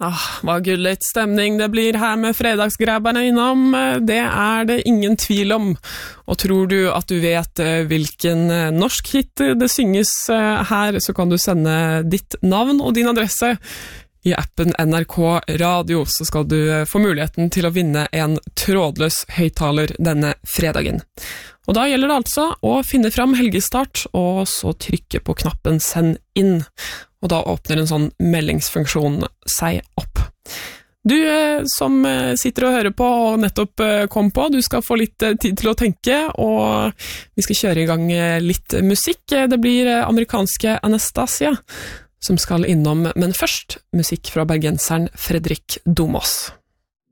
Hva gullet stemning det blir her med fredagsgrabberne innom, det det ingen tvil om. Og tror du at du vet hvilken norsk hit det synges her, så kan du sende ditt navn og din adresse i appen NRK Radio, så skal du få muligheten til å vinne en trådløs høyttaler denne fredagen. Og da gjelder det altså å finne fram helgestart, og så trykke på knappen «Send inn», og da åpner en sånn meldingsfunksjon seg opp. Du som sitter og hører på og nettopp kom på, du skal få litt tid til å tenke, og vi skal kjøre i gang litt musikk. Det blir amerikanske Anastasia som skal innom, men først musikk fra bergenseren Fredrik Domås.